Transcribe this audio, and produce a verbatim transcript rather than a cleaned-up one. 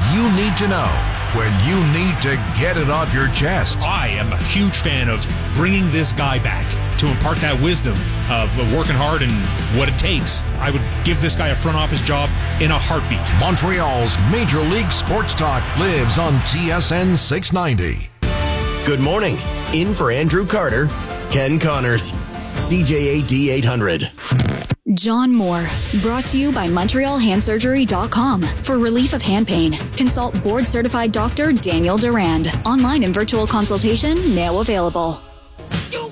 you need to know when you need to get it off your chest. I am a huge fan of bringing this guy back to impart that wisdom of working hard and what it takes. I would give this guy a front office job in a heartbeat. Montreal's Major League Sports Talk lives on T S N six ninety. Good morning. In for Andrew Carter, Ken Connors, C J A D eight hundred. John Moore, brought to you by Montreal Hand Surgery dot com for relief of hand pain. Consult board-certified doctor Daniel Durand. Online and virtual consultation now available.